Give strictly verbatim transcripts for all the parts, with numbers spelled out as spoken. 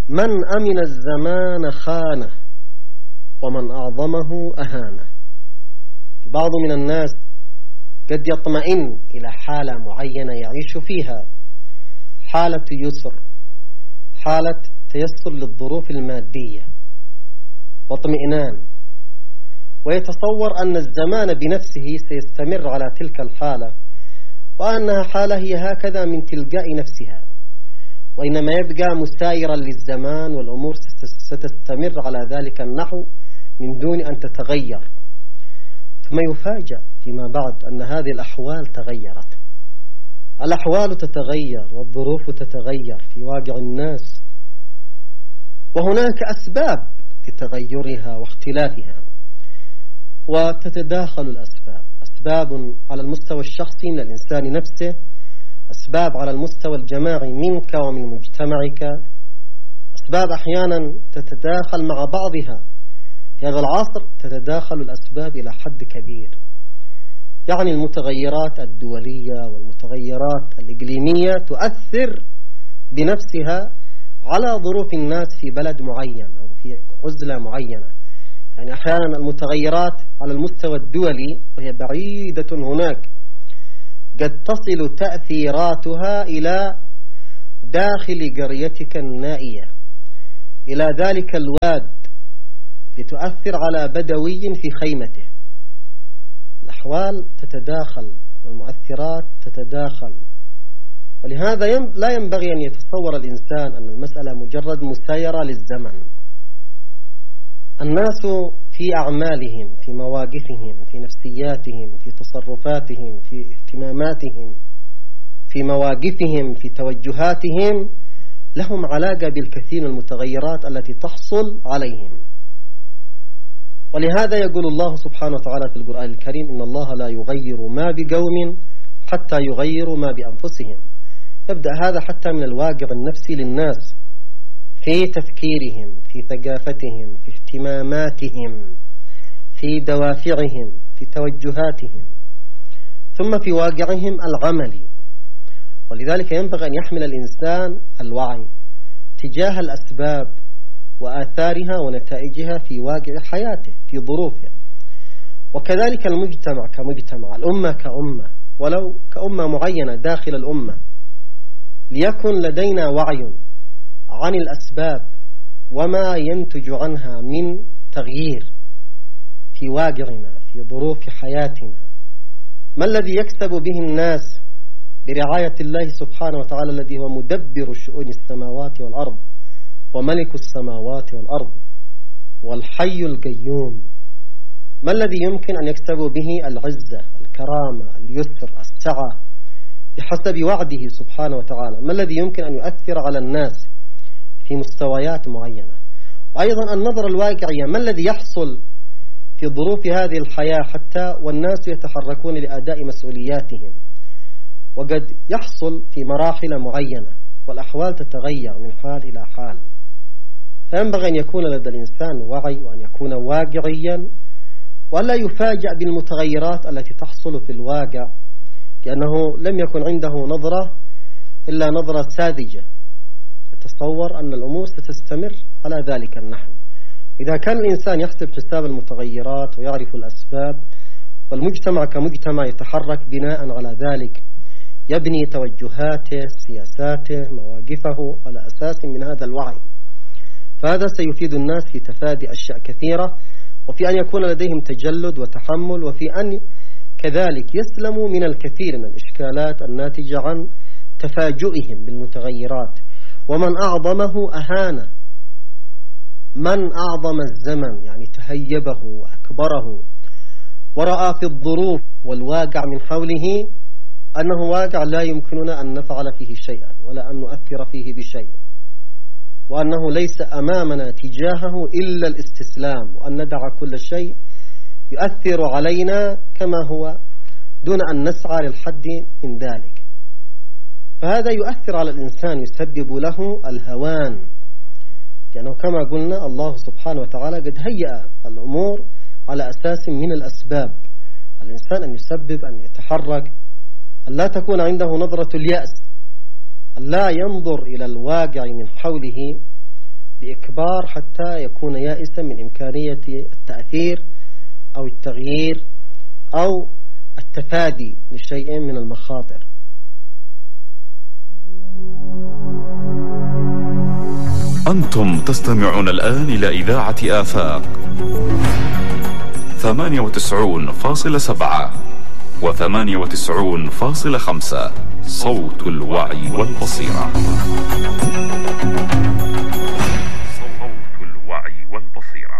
من أمن الزمان خانه ومن أعظمه أهانه. بعض من الناس قد يطمئن إلى حالة معينة يعيش فيها، حالة يسر، حالة تيسر للظروف المادية واطمئنان، ويتصور أن الزمان بنفسه سيستمر على تلك الحالة، وأنها حالة هي هكذا من تلقاء نفسها، وإنما يبقى مسايرا للزمان والأمور ستستمر على ذلك النحو من دون أن تتغير. ثم يفاجأ فيما بعد أن هذه الأحوال تغيرت. الأحوال تتغير والظروف تتغير في واقع الناس، وهناك أسباب لتغيرها واختلافها، وتتداخل الأسباب، أسباب على المستوى الشخصي من الإنسان نفسه، أسباب على المستوى الجماعي منك ومن مجتمعك، أسباب أحيانا تتداخل مع بعضها. في هذا العصر تتداخل الأسباب إلى حد كبير، يعني المتغيرات الدولية والمتغيرات الإقليمية تؤثر بنفسها على ظروف الناس في بلد معين أو في عزلة معينة. يعني أحيانا المتغيرات على المستوى الدولي وهي بعيدة هناك قد تصل تأثيراتها إلى داخل قريتك النائية، إلى ذلك الواد، لتؤثر على بدوي في خيمته. الأحوال تتداخل والمؤثرات تتداخل، ولهذا لا ينبغي أن يتصور الإنسان أن المسألة مجرد مسايرة للزمن. الناس في أعمالهم، في مواقفهم، في نفسياتهم، في تصرفاتهم، في اهتماماتهم، في مواقفهم، في توجهاتهم، لهم علاقة بالكثير من المتغيرات التي تحصل عليهم. ولهذا يقول الله سبحانه وتعالى في القرآن الكريم: إن الله لا يغير ما بقوم حتى يغيروا ما بأنفسهم. يبدأ هذا حتى من الواقع النفسي للناس، في تفكيرهم، في ثقافتهم، في اهتماماتهم، في دوافعهم، في توجهاتهم، ثم في واقعهم العملي. ولذلك ينبغي أن يحمل الإنسان الوعي تجاه الأسباب وآثارها ونتائجها في واقع حياته، في ظروفه. وكذلك المجتمع كمجتمع، الأمة كأمة، ولو كأمة معينة داخل الأمة، ليكن لدينا وعي عن الأسباب وما ينتج عنها من تغيير في واقعنا، في ظروف حياتنا. ما الذي يكسب به الناس برعاية الله سبحانه وتعالى الذي هو مدبر شؤون السماوات والأرض وملك السماوات والأرض والحي القيوم؟ ما الذي يمكن أن يكسبوا به العزة، الكرامة، اليسر، السعة بحسب وعده سبحانه وتعالى؟ ما الذي يمكن أن يؤثر على الناس في مستويات معينة؟ وأيضا النظرة الواقعية، ما الذي يحصل في ظروف هذه الحياة حتى والناس يتحركون لأداء مسؤولياتهم؟ وقد يحصل في مراحل معينة، والأحوال تتغير من حال إلى حال. فينبغي أن يكون لدى الإنسان وعي، وأن يكون واقعيا، ولا يفاجأ بالمتغيرات التي تحصل في الواقع، لأنه لم يكن عنده نظرة إلا نظرة ساذجة، يتصور أن الأمور ستستمر على ذلك النحو. إذا كان الإنسان يحسب حساب المتغيرات ويعرف الأسباب، والمجتمع كمجتمع يتحرك بناء على ذلك، يبني توجهاته، سياساته، مواقفه على أساس من هذا الوعي، فهذا سيفيد الناس في تفادي أشياء كثيرة، وفي أن يكون لديهم تجلد وتحمل، وفي أن كذلك يسلموا من الكثير من الإشكالات الناتجة عن تفاجؤهم بالمتغيرات. ومن أعظمه أهانه، من أعظم الزمن يعني تهيبه وأكبره، ورأى في الظروف والواقع من حوله أنه واقع لا يمكننا أن نفعل فيه شيئا ولا أن نؤثر فيه بشيء، وأنه ليس أمامنا تجاهه إلا الاستسلام، وأن ندع كل شيء يؤثر علينا كما هو دون أن نسعى للحد من ذلك. فهذا يؤثر على الإنسان، يسبب له الهوان، لأنه كما قلنا الله سبحانه وتعالى قد هيأ الأمور على أساس من الأسباب. الإنسان أن يسبب، أن يتحرك، أن لا تكون عنده نظرة اليأس، أن لا ينظر إلى الواقع من حوله بإكبار حتى يكون يائسا من إمكانية التأثير أو التغيير أو التفادي لشيء من المخاطر. أنتم تستمعون الآن إلى إذاعة آفاق ثمانية وتسعون فاصلة سبعة وثمانية وتسعون فاصلة خمسة صوت الوعي والبصيرة. صوت الوعي والبصيرة.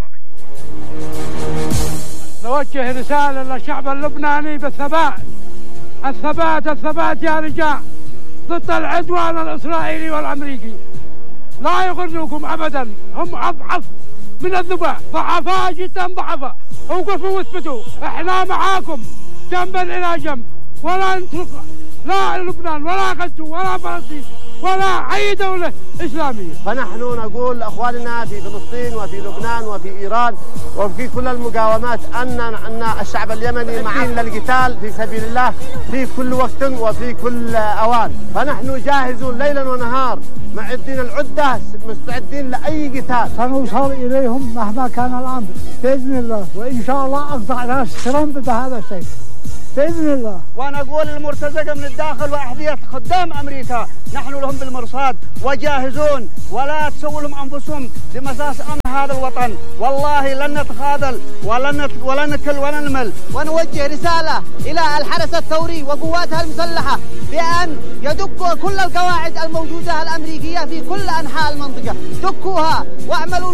نوجه رسالة للشعب اللبناني بالثبات، الثبات الثبات يا رجال، ضد العدوان الإسرائيلي والأمريكي. لا يغرنكم أبدا، هم أضعف من الذباب، ضعفاء جدا ضعفاء. اوقفوا واثبتوا، احنا معاكم جنبا إلى جنب، ولا نترك لا لبنان ولا غزة ولا فلسطين ولا أي دولة إسلامية. فنحن نقول لأخواننا في فلسطين وفي لبنان وفي إيران وفي كل المقاومات أن أن الشعب اليمني معين للقتال في سبيل الله في كل وقت وفي كل أوان. فنحن جاهزون ليلا ونهار، معدين العدة، مستعدين لأي قتال. سنوصل إليهم مهما كان الأمر بإذن الله، وإن شاء الله أقطع راس ترامب بهذا الشيء بإذن الله. وأنا أقول المرتزقة من الداخل وأحذية خدام أمريكا، نحن لهم بالمرصاد وجاهزون، ولا تسووا لهم أنفسهم لمساس أمن هذا الوطن. والله لن نتخاذل ولن ولن نكل ولن نمل. ونوجه رسالة إلى الحرس الثوري وقواتها المسلحة بأن يدكوا كل القواعد الموجودة الأمريكية في كل أنحاء المنطقة، دكوها واعملوا